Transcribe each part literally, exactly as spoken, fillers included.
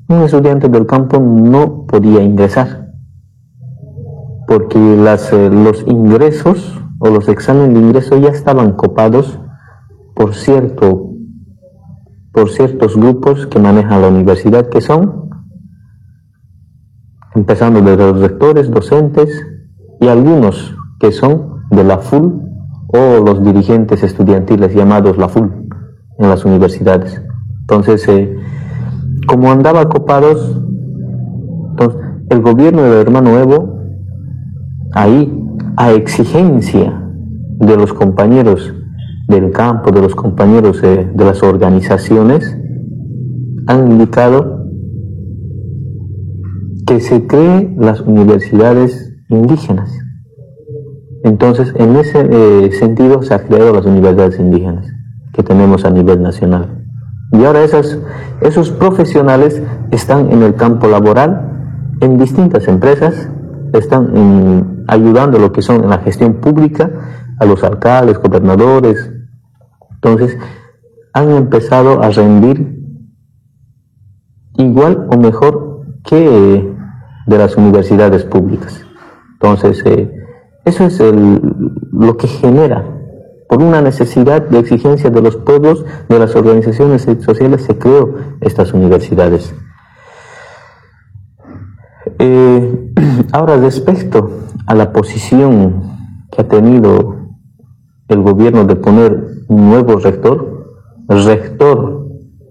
un estudiante del campo no podía ingresar, porque las, eh, los ingresos o los exámenes de ingreso ya estaban copados por, cierto, por ciertos grupos que manejan la universidad, que son, empezando de los rectores, docentes y algunos que son de la F U L o los dirigentes estudiantiles llamados la F U L en las universidades. Entonces, eh, como andaba copados, entonces, el gobierno del hermano Evo, ahí, a exigencia de los compañeros del campo, de los compañeros eh, de las organizaciones, han indicado que se creen las universidades indígenas. Entonces, en ese eh, sentido se han creado las universidades indígenas que tenemos a nivel nacional. Y ahora esas, esos profesionales están en el campo laboral, en distintas empresas, están en, ayudando lo que son en la gestión pública, a los alcaldes, gobernadores. Entonces, han empezado a rendir igual o mejor que de las universidades públicas. Entonces, eh, eso es el, lo que genera, por una necesidad de exigencia de los pueblos, de las organizaciones sociales, se creó estas universidades. Eh, ahora, respecto a la posición que ha tenido el gobierno de poner un nuevo rector, el rector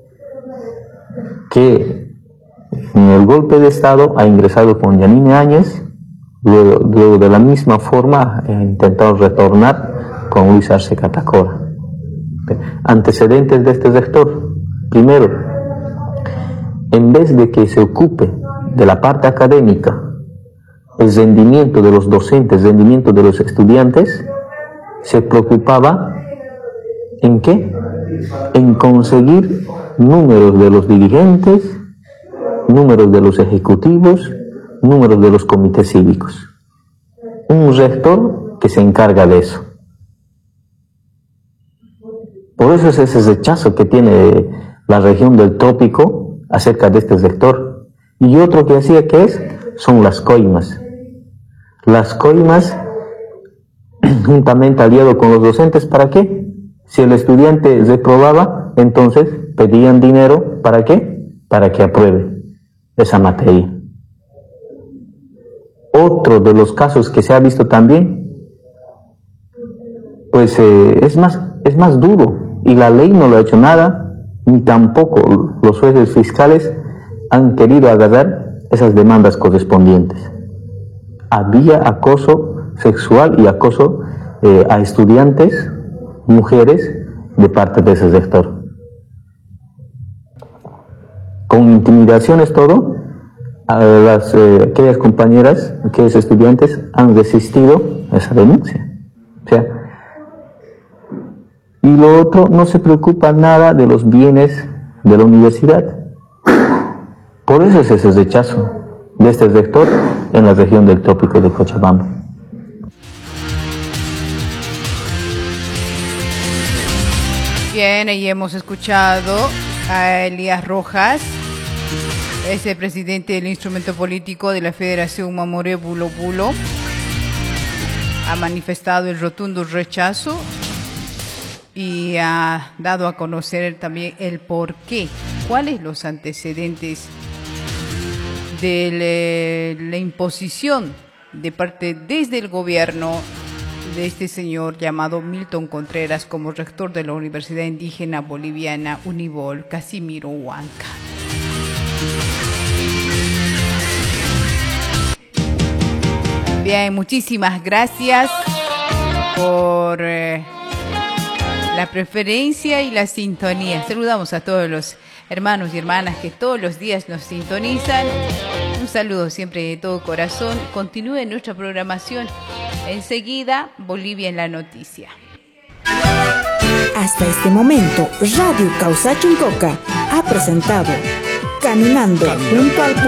que en el golpe de Estado ha ingresado con Yanine Áñez, luego, luego de la misma forma ha intentado retornar con Luis Arce Catacora. Antecedentes de este rector: primero, en vez de que se ocupe de la parte académica, el rendimiento de los docentes, el rendimiento de los estudiantes, se preocupaba ¿en qué? En conseguir números de los dirigentes, números de los ejecutivos, números de los comités cívicos. Un rector que se encarga de eso. Por eso es ese rechazo que tiene la región del trópico acerca de este rector. Y otro que hacía que es, son las coimas. Las coimas, juntamente aliado con los docentes, ¿para qué? Si el estudiante reprobaba, entonces pedían dinero, ¿para qué? Para que apruebe esa materia. Otro de los casos que se ha visto también, pues eh, es más, es más duro, y la ley no lo ha hecho nada, ni tampoco los jueces fiscales han querido agarrar esas demandas correspondientes. Había acoso sexual y acoso eh, a estudiantes, mujeres, de parte de ese sector. Con intimidaciones todo, a las, eh, aquellas compañeras, aquellos estudiantes han resistido a esa denuncia. O sea, y lo otro, no se preocupa nada de los bienes de la universidad. Por eso es ese rechazo de este rector en la región del trópico de Cochabamba. Bien, ahí hemos escuchado a Elías Rojas, es el presidente del instrumento político de la Federación Mamoré Bulo Bulo. Ha manifestado el rotundo rechazo y ha dado a conocer también el porqué, cuáles los antecedentes de la imposición de parte desde el gobierno de este señor llamado Milton Contreras como rector de la Universidad Indígena Boliviana Unibol, Casimiro Huanca. Bien, muchísimas gracias por eh, la preferencia y la sintonía. Saludamos a todos los hermanos y hermanas que todos los días nos sintonizan. Un saludo siempre de todo corazón. Continúe nuestra programación. Enseguida, Bolivia en la noticia. Hasta este momento, Radio Causa Chincoca ha presentado Caminando junto al pueblo.